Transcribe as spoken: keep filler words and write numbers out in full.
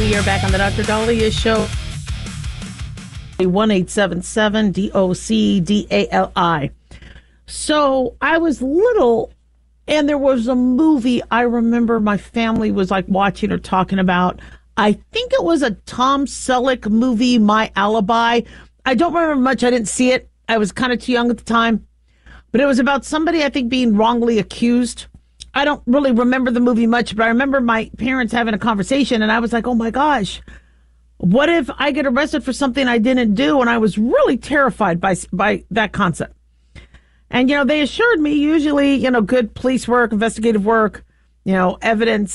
We are back on the Doctor Dahlia Show. one eight seven seven D O C D A L I. So I was little, and there was a movie I remember my family was like watching or talking about. I think it was a Tom Selleck movie, My Alibi. I don't remember much. I didn't see it. I was kind of too young at the time. But it was about somebody, I think, being wrongly accused. I don't really remember the movie much, but I remember my parents having a conversation, and I was like, oh my gosh, what if I get arrested for something I didn't do? And I was really terrified by by that concept. And, you know, they assured me usually, you know, good police work, investigative work, you know, evidence